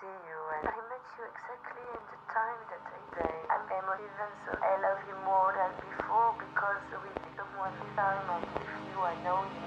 see you, and I met you exactly in the time that I say I'm emotive, and so I love you more than before because with someone this time I give you, I know you